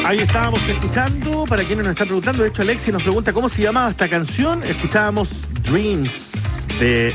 Ahí estábamos escuchando, para quienes nos están preguntando, de hecho Alexi nos pregunta cómo se llamaba esta canción. Escuchábamos Dreams de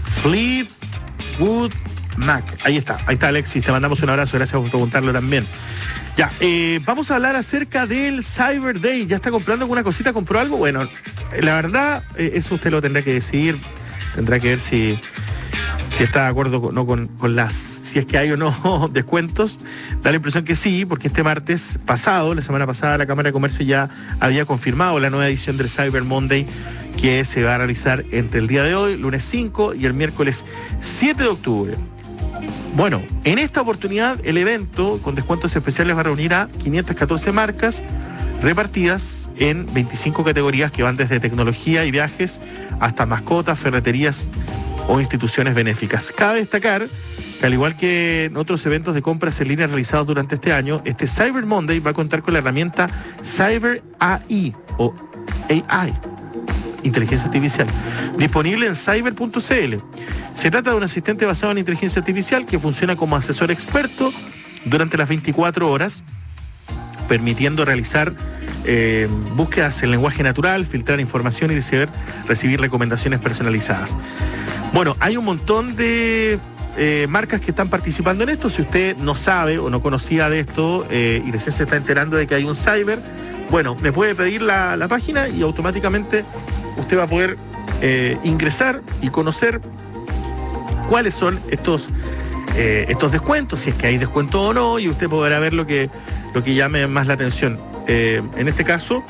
Fleetwood Mac. Ahí está Alexis, te mandamos un abrazo, gracias por preguntarlo también. Ya, vamos a hablar acerca del Cyber Day. ¿Ya está comprando alguna cosita? ¿Compró algo? Bueno, la verdad, eso usted lo tendrá que decidir, tendrá que ver si está de acuerdo con si es que hay o no descuentos. Da la impresión que sí, porque este martes pasado, la semana pasada, la Cámara de Comercio ya había confirmado la nueva edición del Cyber Monday, que se va a realizar entre el día de hoy, lunes 5, y el miércoles 7 de octubre. Bueno, en esta oportunidad el evento con descuentos especiales va a reunir a 514 marcas repartidas en 25 categorías que van desde tecnología y viajes hasta mascotas, ferreterías o instituciones benéficas. Cabe destacar que, al igual que en otros eventos de compras en línea realizados durante este año, este Cyber Monday va a contar con la herramienta Cyber AI o AI, inteligencia artificial, disponible en cyber.cl. Se trata de un asistente basado en inteligencia artificial que funciona como asesor experto durante las 24 horas, permitiendo realizar búsquedas en lenguaje natural, filtrar información y recibir recomendaciones personalizadas. Bueno, hay un montón de marcas que están participando en esto. Si usted no sabe o no conocía de esto y recién se está enterando de que hay un cyber, bueno, me puede pedir la página y automáticamente usted va a poder ingresar y conocer cuáles son estos descuentos, si es que hay descuento o no, y usted podrá ver lo que llame más la atención. En este caso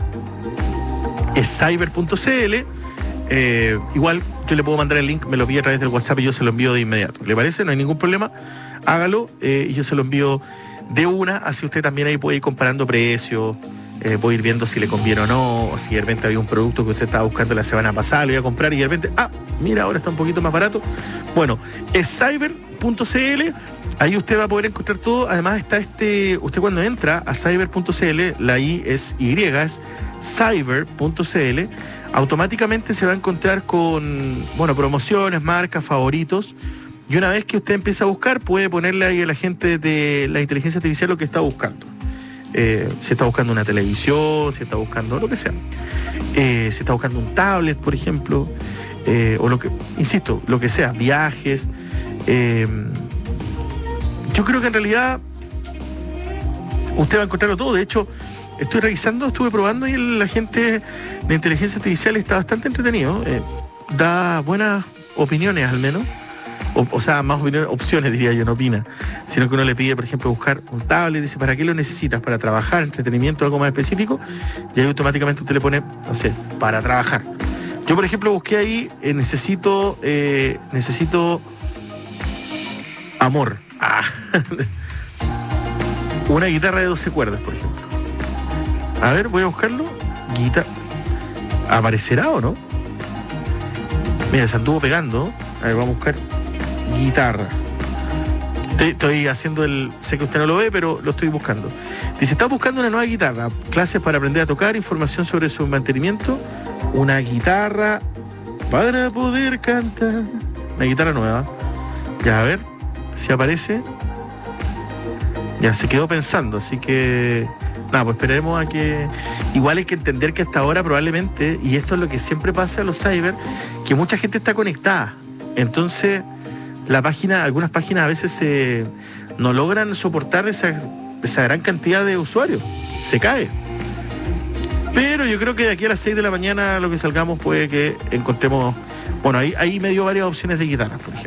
es cyber.cl. Igual yo le puedo mandar el link, me lo pide a través del WhatsApp y yo se lo envío de inmediato. ¿Le parece? No hay ningún problema. Hágalo y yo se lo envío de una, así usted también ahí puede ir comparando precios, puede ir viendo si le conviene o no, o si de repente había un producto que usted estaba buscando la semana pasada, lo iba a comprar y de repente, mira, ahora está un poquito más barato. Bueno, es cyber.cl, ahí usted va a poder encontrar todo. Además está usted cuando entra a cyber.cl, la I es Y, es cyber.cl, automáticamente se va a encontrar con, promociones, marcas, favoritos, y una vez que usted empieza a buscar, puede ponerle ahí a la gente de la inteligencia artificial lo que está buscando. Si está buscando una televisión, si está buscando lo que sea, si está buscando un tablet, por ejemplo, o lo que sea, viajes. Yo creo que en realidad usted va a encontrarlo todo. De hecho, estuve probando y la gente de inteligencia artificial está bastante entretenido. Da buenas opiniones al menos. O sea, más opciones diría yo, no opina. Sino que uno le pide, por ejemplo, buscar un tablet, dice, ¿para qué lo necesitas? ¿Para trabajar, entretenimiento, algo más específico? Y ahí automáticamente usted le pone, no sé, para trabajar. Yo, por ejemplo, busqué ahí, necesito amor. Una guitarra de 12 cuerdas, por ejemplo. A ver, voy a buscarlo. ¿Aparecerá o no? Mira, se anduvo pegando. A ver, vamos a buscar guitarra. Estoy haciendo sé que usted no lo ve, pero lo estoy buscando. Dice, está buscando una nueva guitarra, clases para aprender a tocar, información sobre su mantenimiento, una guitarra para poder cantar. Una guitarra nueva. Ya, a ver si aparece. Ya, se quedó pensando, así que pues esperaremos a que... Igual hay que entender que hasta ahora probablemente, y esto es lo que siempre pasa a los cyber, que mucha gente está conectada. Entonces, algunas páginas a veces no logran soportar esa gran cantidad de usuarios. Se cae. Pero yo creo que de aquí a las 6 de la mañana, lo que salgamos, puede que encontremos... Bueno, ahí me dio varias opciones de guitarras, por ejemplo.